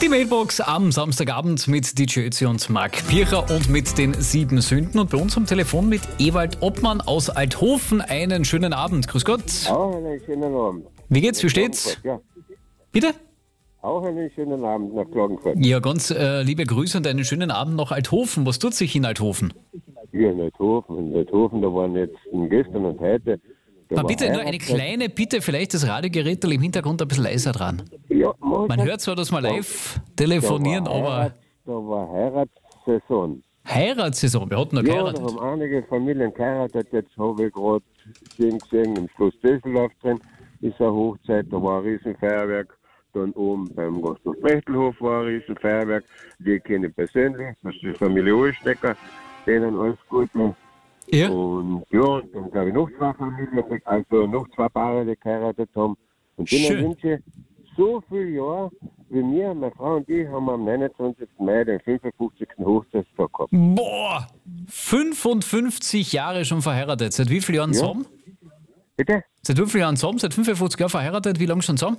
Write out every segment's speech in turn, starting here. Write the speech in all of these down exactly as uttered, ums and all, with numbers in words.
Die Mailbox am Samstagabend mit D J Ötzi und Marc Pircher und mit den sieben Sünden. Und bei uns am Telefon mit Ewald Obmann aus Althofen. Einen schönen Abend. Grüß Gott. Auch einen schönen Abend. Wie geht's? Wie steht's? Ja. Bitte? Auch einen schönen Abend nach Klagenfurt. Ja, ganz äh, liebe Grüße und einen schönen Abend nach Althofen. Was tut sich in Althofen? Hier in Althofen. In Althofen, da waren jetzt gestern und heute. Da Na war bitte, nur eine Heiratstag. kleine Bitte, vielleicht das Radiogerät im Hintergrund ein bisschen leiser dran. Ja, mach Man ich. hört zwar, dass wir live telefonieren, da war aber Heirat, Da war Heiratssaison. Heiratssaison, wir hatten noch Ja, geheiratet. da haben einige Familien geheiratet. Jetzt habe ich gerade gesehen, gesehen, im Schloss Döseldorf drin ist eine Hochzeit, da war ein Riesenfeuerwerk. Dann oben beim Gasthof Mechtelhof war ein Riesenfeuerwerk. Die kenne ich persönlich, das ist die Familie Ohlstecker. Denen alles Gute. Ja? Und ja, und dann glaube ich noch zwei Familien, also noch zwei Paare, die geheiratet haben. Und denen Schön. wünsche ich so viele Jahre, wie wir, meine Frau und ich, haben am neunundzwanzigsten Mai den fünfundfünfzigsten Hochzeitstag gehabt. Boah, fünfundfünfzig Jahre schon verheiratet. Seit wie vielen Jahren Ja. zusammen? Bitte? Seit wie vielen Jahren zusammen? Seit fünfundfünfzig Jahren verheiratet? Wie lange schon zusammen?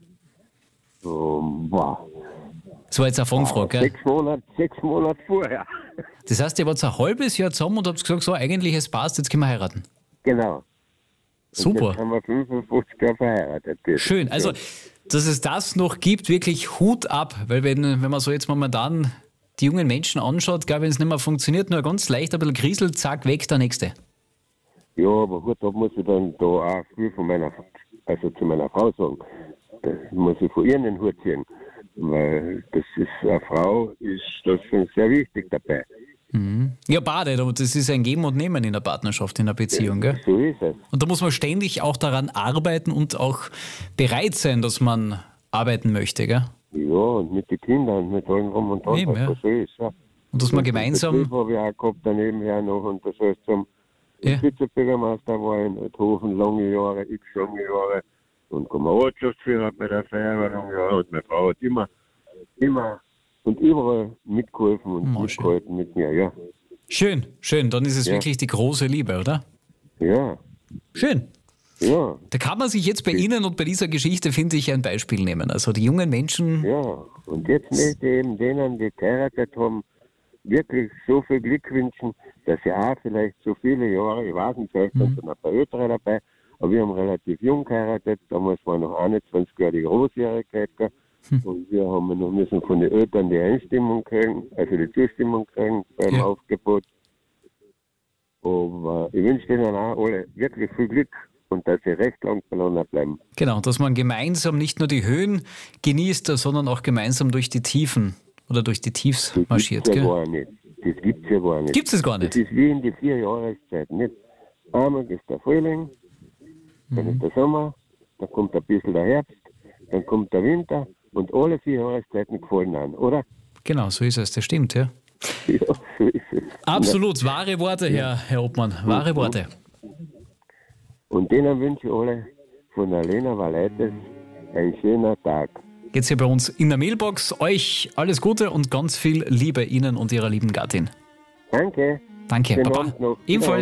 Um, boah, Das war jetzt eine Fangfrage, gell? sechs Monate, sechs Monate vorher. Das heißt, ihr wart ein halbes Jahr zusammen und habt gesagt, so, eigentlich, es passt, jetzt können wir heiraten. Genau. Und Super. Jetzt haben wir fünfundfünfzig Jahre verheiratet. Das Schön. ist Also, schön. dass es das noch gibt, wirklich Hut ab. Weil wenn, wenn man so jetzt momentan die jungen Menschen anschaut, glaube ich, wenn es nicht mehr funktioniert, nur ganz leicht ein bisschen kriselt, zack, weg, der Nächste. Ja, aber gut, da muss ich dann da auch viel von meiner, also zu meiner Frau sagen. Das muss ich von ihr in den Hut ziehen. Weil das ist, eine Frau ist das schon sehr wichtig dabei. Ja, beide, aber das ist ein Geben und Nehmen in der Partnerschaft, in der Beziehung, gell? So ist es. Und da muss man ständig auch daran arbeiten und auch bereit sein, dass man arbeiten möchte, gell? Ja, und mit den Kindern, mit allem rum und dran, Eben, was ja. da so ist. Ja. Und dass man Und den gemeinsam, Betrieb habe ich auch gehabt, daneben her noch. Und das heißt, zum Ja. Vizebürgermeister war in Althofen lange Jahre, ich lange Jahre. Und Kameradschaftführer bei der Feuerwehr lange Jahre. Und meine Frau hat immer, immer und überall mitgeholfen und Oh, schön. mitgehalten mit mir, ja. schön, schön, dann ist es Ja. wirklich die große Liebe, oder? Ja, Schön. ja, Da kann man sich jetzt bei Ihnen und bei dieser Geschichte, finde ich, ein Beispiel nehmen. Also die jungen Menschen, ja. Und jetzt möchte ich eben denen, die geheiratet haben, wirklich so viel Glück wünschen, dass sie auch vielleicht so viele Jahre, ich weiß nicht, vielleicht sind schon ein paar Ältere dabei, aber wir haben relativ jung geheiratet, damals war noch einundzwanzig Jahre die Großjährigkeit, gell? Und wir haben noch müssen von den Eltern die Einstimmung kriegen, also die Zustimmung kriegen beim Ja. Aufgebot. Aber ich wünsche denen auch alle wirklich viel Glück und dass sie recht lang beieinander bleiben. genau, dass man gemeinsam nicht nur die Höhen genießt, sondern auch gemeinsam durch die Tiefen oder durch die Tiefs Das marschiert. gibt's ja Gell? gar nicht. Das gibt's ja gar nicht. Gibt es gar Das nicht. ist wie in die vier Jahreszeiten. Nicht? Einmal ist der Frühling, dann ist der Sommer, dann kommt ein bisschen der Herbst, dann kommt der Winter und alle vier Jahreszeiten gefallen an, oder? Genau, so ist es, das stimmt, ja. Ja, so ist es. Absolut, wahre Worte, Herr, Herr Obmann, wahre Worte. Und denen wünsche ich alle von der Lena Valaitis einen schönen Tag. Jetzt hier bei uns in der Mailbox. Euch alles Gute und ganz viel Liebe Ihnen und Ihrer lieben Gattin. Danke. Danke, Schönen Papa. Abend noch. Ebenfalls.